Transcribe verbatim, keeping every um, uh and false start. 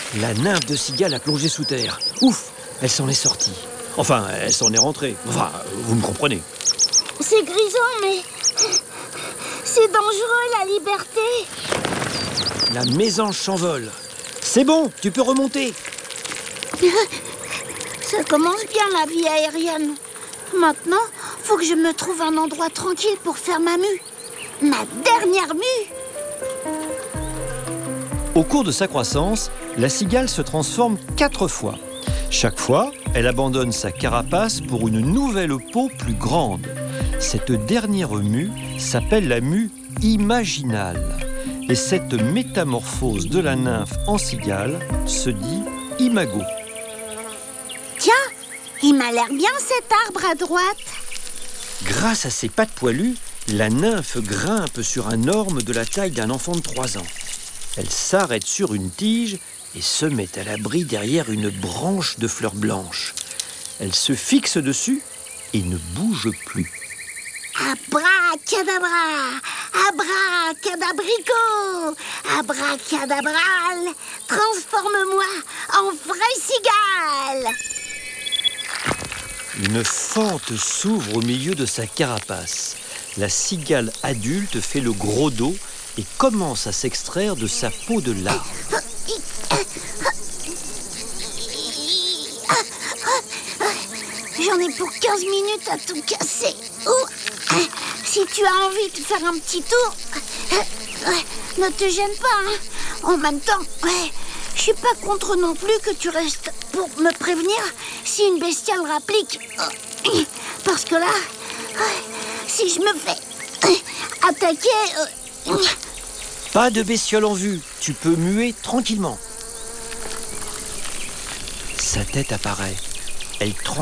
La nymphe de cigale a plongé sous terre. Ouf, elle s'en est sortie. Enfin, elle s'en est rentrée. Enfin, vous me comprenez. C'est grisant, mais c'est dangereux, la liberté. La mésange s'envole. C'est bon, tu peux remonter. Ça commence bien, la vie aérienne. Maintenant, faut que je me trouve un endroit tranquille pour faire ma mue. Ma dernière mue. Au cours de sa croissance, la cigale se transforme quatre fois. Chaque fois, elle abandonne sa carapace pour une nouvelle peau plus grande. Cette dernière mue s'appelle la mue imaginale. Et cette métamorphose de la nymphe en cigale se dit imago. Tiens, il m'a l'air bien cet arbre à droite. Grâce à ses pattes poilues, la nymphe grimpe sur un orme de la taille d'un enfant de trois ans. Elle s'arrête sur une tige et se met à l'abri derrière une branche de fleurs blanches. Elle se fixe dessus et ne bouge plus. Abracadabra, abracadabrico, abracadabral, transforme-moi en vraie cigale. Une fente s'ouvre au milieu de sa carapace. La cigale adulte fait le gros dos et commence à s'extraire de sa peau de larve. J'en ai pour quinze minutes à tout casser. Ouh. Si tu as envie de faire un petit tour, ne te gêne pas. Hein. En même temps, je suis pas contre non plus que tu restes pour me prévenir si une bestiale rapplique. Parce que là, si je me fais attaquer... Pas de bestiole en vue, tu peux muer tranquillement. Sa tête apparaît. Elle